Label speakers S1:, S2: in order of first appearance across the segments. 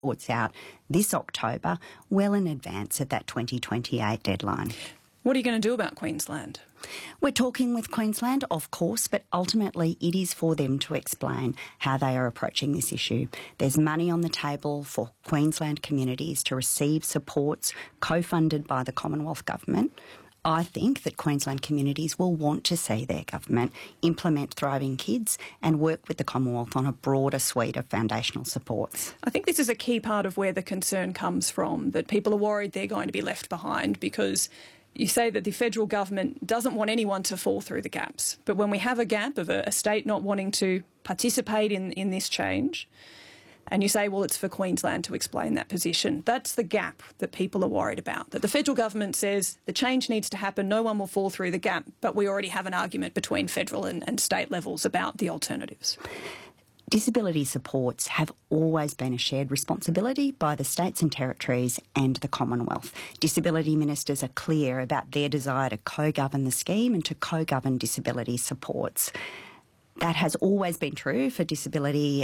S1: reports out this October, well in advance of that 2028 deadline.
S2: What are you going to do about Queensland?
S1: We're talking with Queensland, of course, but ultimately it is for them to explain how they are approaching this issue. There's money on the table for Queensland communities to receive supports co-funded by the Commonwealth Government. I think that Queensland communities will want to see their government implement Thriving Kids and work with the Commonwealth on a broader suite of foundational supports.
S2: I think this is a key part of where the concern comes from, that people are worried they're going to be left behind because you say that the federal government doesn't want anyone to fall through the gaps. But when we have a gap of a state not wanting to participate in this change, and you say, well, it's for Queensland to explain that position, that's the gap that people are worried about. That the federal government says the change needs to happen, no one will fall through the gap, but we already have an argument between federal and state levels about the alternatives.
S1: Disability supports have always been a shared responsibility by the states and territories and the Commonwealth. Disability ministers are clear about their desire to co-govern the scheme and to co-govern disability supports. That has always been true for disability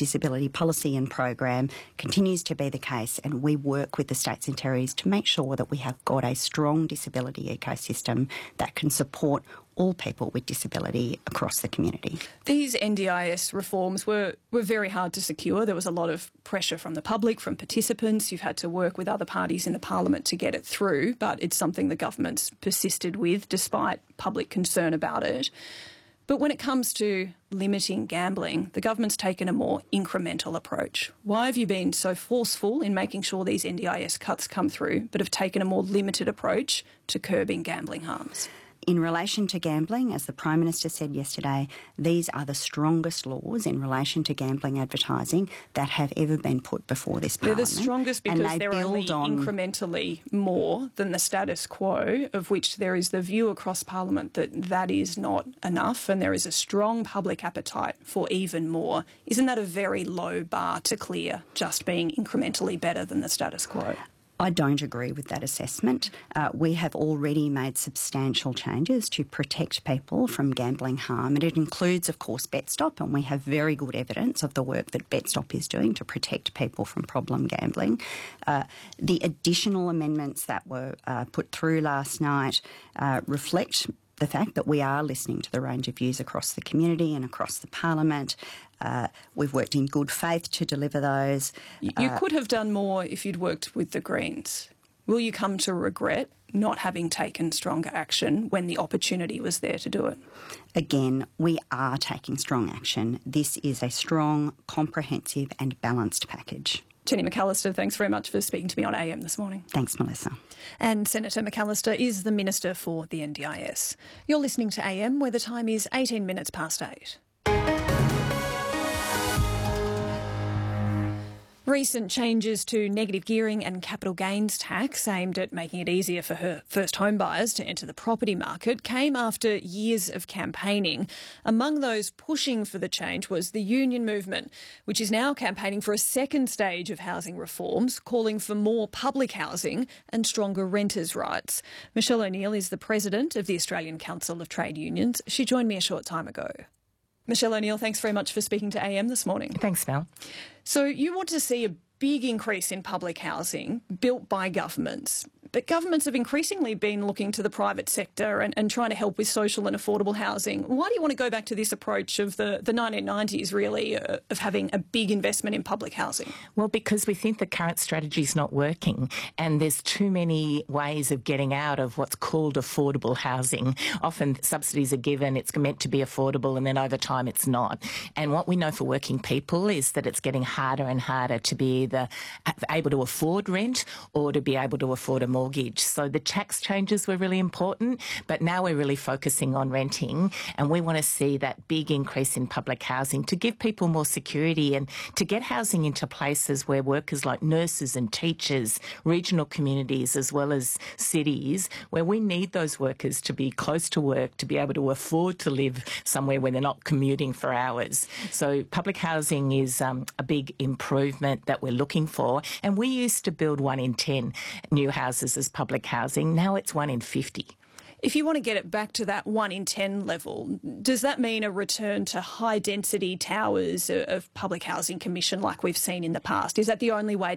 S1: policy and program, continues to be the case, and we work with the states and territories to make sure that we have got a strong disability ecosystem that can support all people with disability across the community.
S2: These NDIS reforms were very hard to secure. There was a lot of pressure from the public, from participants. You've had to work with other parties in the parliament to get it through, but it's something the government's persisted with despite public concern about it. But when it comes to limiting gambling, the government's taken a more incremental approach. Why have you been so forceful in making sure these NDIS cuts come through, but have taken a more limited approach to curbing gambling harms?
S1: In relation to gambling, as the Prime Minister said yesterday, these are the strongest laws in relation to gambling advertising that have ever been put before this Parliament.
S2: They're the strongest because they're only incrementally more than the status quo, of which there is the view across Parliament that that is not enough and there is a strong public appetite for even more. Isn't that a very low bar to clear, just being incrementally better than the status quo?
S1: I don't agree with that assessment. We have already made substantial changes to protect people from gambling harm, and it includes, of course, BetStop, and we have very good evidence of the work that BetStop is doing to protect people from problem gambling. The additional amendments that were put through last night reflect the fact that we are listening to the range of views across the community and across the Parliament. We've worked in good faith to deliver those.
S2: You could have done more if you'd worked with the Greens. Will you come to regret not having taken stronger action when the opportunity was there to do it?
S1: Again, we are taking strong action. This is a strong, comprehensive and balanced package.
S2: Jenny McAllister, thanks very much for speaking to me on AM this morning.
S1: Thanks, Melissa.
S2: And Senator McAllister is the Minister for the NDIS. You're listening to AM, where the time is 18 minutes past 8. Recent changes to negative gearing and capital gains tax aimed at making it easier for her first home buyers to enter the property market came after years of campaigning. Among those pushing for the change was the union movement, which is now campaigning for a second stage of housing reforms, calling for more public housing and stronger renters' rights. Michelle O'Neill is the president of the Australian Council of Trade Unions. She joined me a short time ago. Michelle O'Neill, thanks very much for speaking to AM this morning.
S3: Thanks, Mel.
S2: So you want to see a big increase in public housing built by governments, but governments have increasingly been looking to the private sector and trying to help with social and affordable housing. Why do you want to go back to this approach of the 1990s, really, of having a big investment in public housing?
S3: Well, because we think the current strategy is not working and there's too many ways of getting out of what's called affordable housing. Often subsidies are given, it's meant to be affordable, and then over time it's not. And what we know for working people is that it's getting harder and harder to be either able to afford rent or to be able to afford a mortgage. So the tax changes were really important, but now we're really focusing on renting, and we want to see that big increase in public housing to give people more security and to get housing into places where workers like nurses and teachers, regional communities as well as cities, where we need those workers to be close to work, to be able to afford to live somewhere where they're not commuting for hours. So public housing is a big improvement that we're looking for, and we used to build 1 in 10 new houses as public housing. Now it's 1 in 50.
S2: If you want to get it back to that 1 in 10 level, does that mean a return to high-density towers of public housing commission like we've seen in the past? Is that the only way